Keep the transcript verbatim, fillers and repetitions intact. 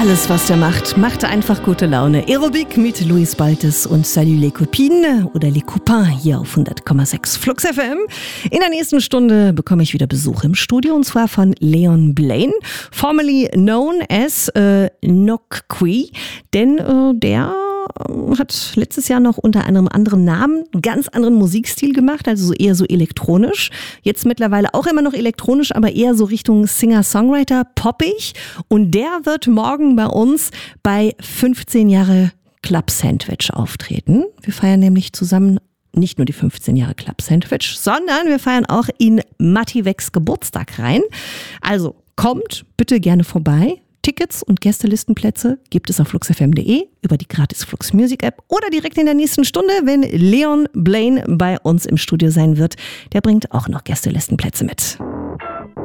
Alles, was der macht, macht einfach gute Laune. Aerobic mit Luis Baltes und Salut les Copines oder les Copains hier auf hundert Komma sechs Flux F M. In der nächsten Stunde bekomme ich wieder Besuch im Studio und zwar von Leon Blaine, formerly known as äh, Nokqui, denn äh, der hat letztes Jahr noch unter einem anderen Namen einen ganz anderen Musikstil gemacht, also so eher so elektronisch. Jetzt mittlerweile auch immer noch elektronisch, aber eher so Richtung Singer-Songwriter, poppig. Und der wird morgen bei uns bei fünfzehn Jahre Club Sandwich auftreten. Wir feiern nämlich zusammen nicht nur die fünfzehn Jahre Club Sandwich, sondern wir feiern auch in Matti Wecks Geburtstag rein. Also kommt bitte gerne vorbei. Tickets und Gästelistenplätze gibt es auf flux f m punkt d e, über die gratis Flux Music App oder direkt in der nächsten Stunde, wenn Leon Blaine bei uns im Studio sein wird. Der bringt auch noch Gästelistenplätze mit.